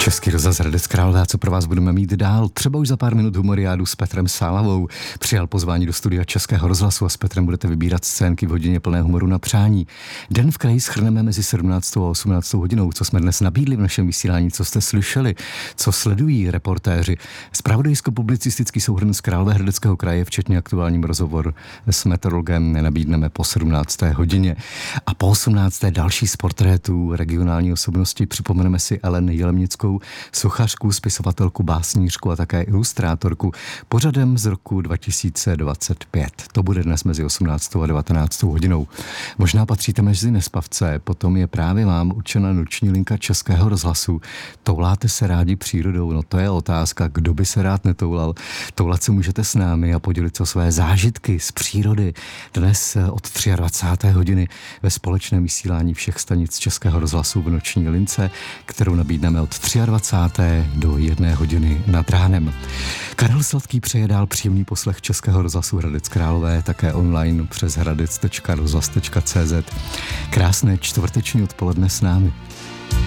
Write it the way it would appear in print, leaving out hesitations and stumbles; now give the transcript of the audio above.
Český rozhlas Hradec Králové, a co pro vás budeme mít dál? Třeba už za pár minut humoriádu s Petrem Sálavou. Přijal pozvání do studia Českého rozhlasu a s Petrem budete vybírat scénky v hodině plné humoru na přání. Den v kraji shrneme mezi 17. a 18. hodinou, co jsme dnes nabídli v našem vysílání, co jste slyšeli, co sledují reportéři. Zpravodajsko-publicistický souhrn z Královéhradeckého kraje, včetně aktuálním rozhovor s meteorologem, nabídneme po 17. hodině. A po 18. další z portrétů regionální osobnosti připomeneme si Ellen Jelemnickou, sochařku, spisovatelku, básnířku a také ilustrátorku, pořadem z roku 2025. To bude dnes mezi 18. a 19. hodinou. Možná patříte mezi nespavce, potom je právě vám určena noční linka Českého rozhlasu. Touláte se rádi přírodou? No to je otázka, kdo by se rád netoulal. Toulat se můžete s námi a podělit o své zážitky z přírody. Dnes od 23. hodiny ve společném vysílání všech stanic Českého rozhlasu v noční lince, kterou nabídneme od 23. do 1 hodiny nad ránem. Karel Sladký přeje dál příjemný poslech Českého rozhlasu Hradec Králové, také online přes hradec.rozhlas.cz. Krásné čtvrteční odpoledne s námi.